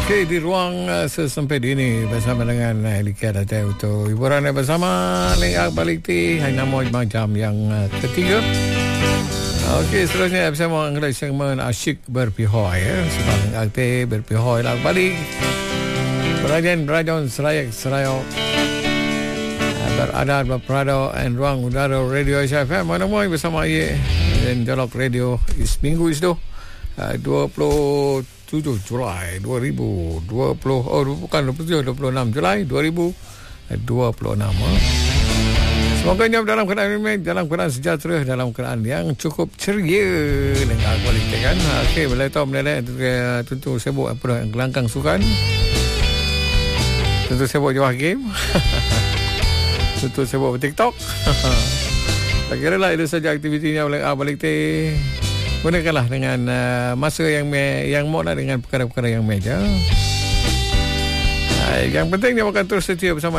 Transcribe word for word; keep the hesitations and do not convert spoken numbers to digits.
Okey, di ruang uh, sesempit ini bersama dengan uh, Elika datang untuk hiburan bersama Lengak Balik Ti hanya nama jam yang uh, ketiga. Okey, seterusnya bersama mengenai segmen Asyik Berpihoi ya. Sebab Lengak Ti berpihoi lah balik. Berajan Berajon Serayak Serayok berada berperada dan ruang udara Radio Aisyah F M mana moi bersama ye dan Dialog Radio seminggu itu uh, dua puluh tujuh Julai dua ribu dua puluh oh bukan dua puluh tujuh dua puluh enam Julai dua ribu dua puluh enam. Semoga nyam dalam keadaan baik, dalam keadaan sejahtera, dalam keadaan yang cukup ceria dengan kualiti kan. Okey, boleh tahu menilai tentu sibuk apa gelanggang sukan. Tentu sibuk jual game. Tentu sibuk TikTok. Tak kira lah itu saja aktivitinya oleh Balik Teh. Gunakanlah dengan uh, masa yang me, yang mudah dengan perkara-perkara yang meja. Uh, yang penting dia akan terus setia bersama